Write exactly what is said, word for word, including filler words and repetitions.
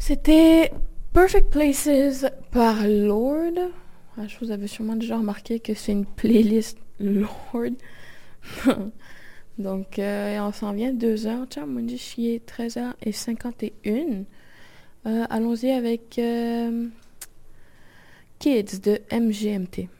C'était Perfect Places par Lord. Ah, vous avez sûrement déjà remarqué que c'est une playlist Lord. Donc, euh, on s'en vient deux heures. Tiens, moi, il est treize heures cinquante et un. Euh, allons-y avec euh, Kids de M G M T.